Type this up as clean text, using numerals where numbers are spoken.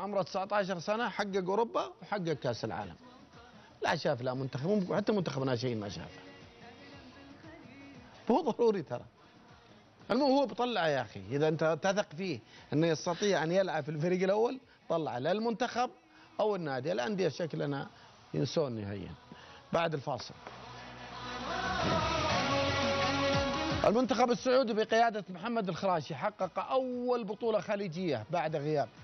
عمره 19 سنه حقق اوروبا وحقق كاس العالم. لا شاف لا منتخب، حتى منتخب ناشئين ما شافه. هو ضروري ترى. المهم هو بطلع يا اخي، اذا انت تثق فيه انه يستطيع ان يلعب في الفريق الاول طلع لا المنتخب او النادي. الانديه شكلنا ينسون نهائيا. بعد الفاصل. المنتخب السعودي بقيادة محمد الخراشي حقق أول بطولة خليجية بعد غياب